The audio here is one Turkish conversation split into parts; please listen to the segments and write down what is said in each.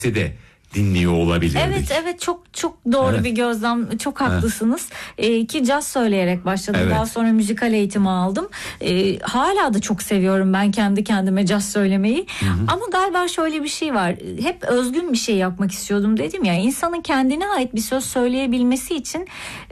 de dinliyor olabilirdik. Evet, çok doğru bir gözlem, çok haklısınız. Ki caz söyleyerek başladım, daha sonra müzikal eğitimi aldım. Hala da çok seviyorum ben kendi kendime caz söylemeyi. Ama galiba şöyle bir şey var, hep özgün bir şey yapmak istiyordum dedim ya, insanın kendine ait bir söz söyleyebilmesi için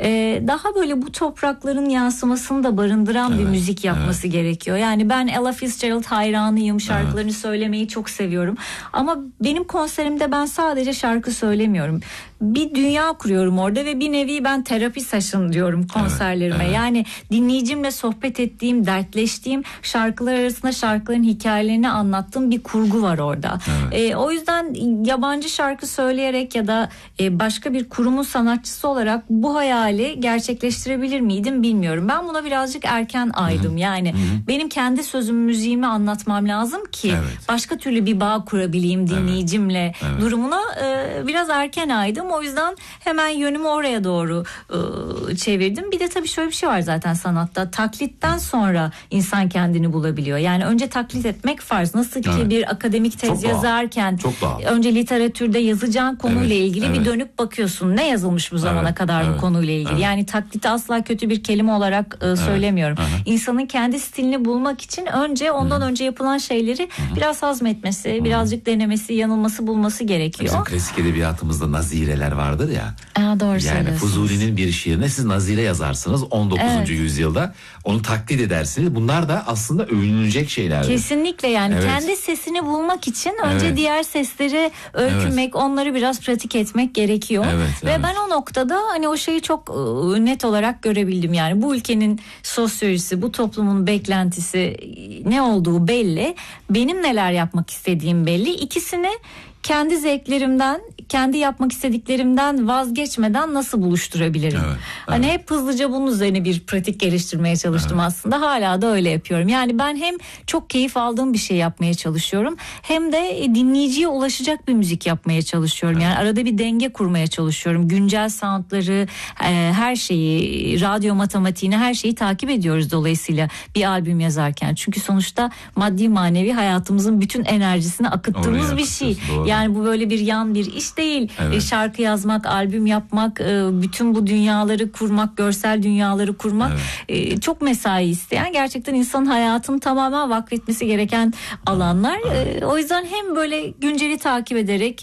daha böyle bu toprakların yansımasını da barındıran bir müzik yapması gerekiyor. Yani ben Ella Fitzgerald hayranıyım, şarkılarını söylemeyi çok seviyorum. Ama benim konserimde ben sadece şarkı söylemiyorum. Bir dünya kuruyorum orada ve bir nevi ben terapi session diyorum konserlerime. Yani dinleyicimle sohbet ettiğim, dertleştiğim, şarkılar arasında şarkıların hikayelerini anlattığım bir kurgu var orada. O yüzden yabancı şarkı söyleyerek ya da başka bir kurumun sanatçısı olarak bu hayali gerçekleştirebilir miydim bilmiyorum. Ben buna birazcık erken aydım. Yani benim kendi sözümü, müziğimi anlatmam lazım ki başka türlü bir bağ kurabileyim dinleyicimle durumuna biraz erken aydım. O yüzden hemen yönümü oraya doğru çevirdim. Bir de tabii şöyle bir şey var zaten sanatta. Taklitten sonra insan kendini bulabiliyor. Yani önce taklit etmek farz. Nasıl ki bir akademik tez yazarken önce literatürde yazacağın konuyla ilgili bir dönüp bakıyorsun. Ne yazılmış bu zamana kadar bu konuyla ilgili. Yani taklidi asla kötü bir kelime olarak söylemiyorum. İnsanın kendi stilini bulmak için önce ondan önce yapılan şeyleri biraz hazmetmesi, birazcık denemesi, yanılması, bulması gerekiyor. Bizim klasik edebiyatımızda nazireler vardır ya. Doğru yani Fuzuli'nin bir şiirine siz nazire yazarsınız 19. yüzyılda. Onu taklit edersiniz. Bunlar da aslında övünülecek şeyler. Kesinlikle yani kendi sesini bulmak için önce diğer sesleri öykünmek, onları biraz pratik etmek gerekiyor. Ve ben o noktada hani o şeyi çok net olarak görebildim. Yani bu ülkenin sosyolojisi, bu toplumun beklentisi ne olduğu belli. Benim neler yapmak istediğim belli. İkisini kendi zevklerimden, kendi yapmak istediklerimden vazgeçmeden nasıl buluşturabilirim? Hani hep hızlıca bunun üzerine bir pratik geliştirmeye çalıştım aslında. Hala da öyle yapıyorum. Yani ben hem çok keyif aldığım bir şey yapmaya çalışıyorum, hem de dinleyiciye ulaşacak bir müzik yapmaya çalışıyorum. Yani arada bir denge kurmaya çalışıyorum. Güncel soundları, her şeyi, radyo matematiğini, her şeyi takip ediyoruz dolayısıyla bir albüm yazarken. Çünkü sonuçta maddi manevi hayatımızın bütün enerjisini akıttığımız bir şey. Yani bu böyle bir yan bir iş değil. Şarkı yazmak, albüm yapmak, bütün bu dünyaları kurmak, görsel dünyaları kurmak çok mesai isteyen, gerçekten insanın hayatını tamamen vakfetmesi gereken alanlar. O yüzden hem böyle günceli takip ederek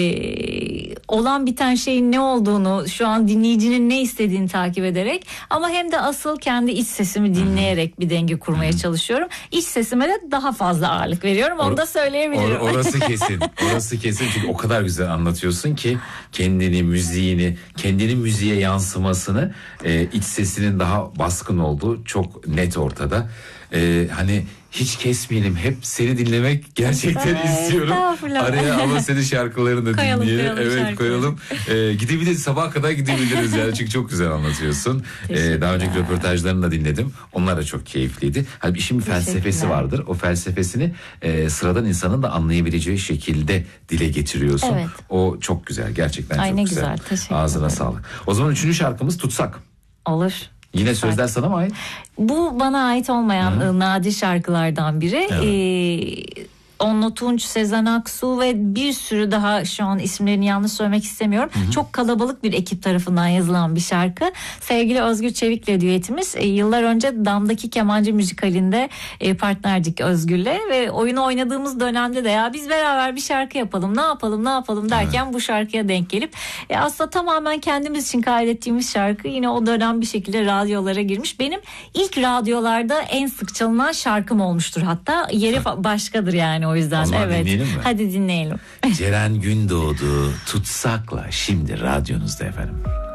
olan biten şeyin ne olduğunu, şu an dinleyicinin ne istediğini takip ederek, ama hem de asıl kendi iç sesimi dinleyerek bir denge kurmaya çalışıyorum. İç sesime de daha fazla ağırlık veriyorum. Onu da söyleyebilirim. Orası kesin. Orası kesin, çünkü o kadar güzel anlatıyorsun ki kendini, müziğini, kendinin müziğe yansımasını, iç sesinin daha baskın olduğu çok net ortada. Hani hiç kesmeyelim, hep seni dinlemek gerçekten istiyorum. Araya ama senin şarkılarını da dinleyelim. Koyalım. Gidebiliriz, sabaha kadar gidebiliriz yani, çünkü çok güzel anlatıyorsun. Daha önceki röportajlarını da dinledim. Onlar da çok keyifliydi. Hani işin bir felsefesi vardır. O felsefesini sıradan insanın da anlayabileceği şekilde dile getiriyorsun. O çok güzel, gerçekten çok güzel. Ağzına sağlık. O zaman 3. şarkımız Tutsak. Olur. Yine sözler sana mı ait? Bu bana ait olmayan nadir şarkılardan biri. Onno Tunç, Sezen Aksu ve bir sürü daha, şu an isimlerini yanlış söylemek istemiyorum. Çok kalabalık bir ekip tarafından yazılan bir şarkı. Sevgili Özgür Çevik'le düetimiz. Yıllar önce Damdaki Kemancı müzikalinde partnerdik Özgür'le ve oyunu oynadığımız dönemde de ya biz beraber bir şarkı yapalım, ne yapalım derken bu şarkıya denk gelip aslında tamamen kendimiz için kaydettiğimiz şarkı yine o dönem bir şekilde radyolara girmiş. Benim ilk radyolarda en sık çalınan şarkım olmuştur, hatta yeri başkadır yani. O yüzden dinleyelim mi? Hadi dinleyelim. Ceren Gündoğdu, Tutsak'la şimdi radyonuzda efendim.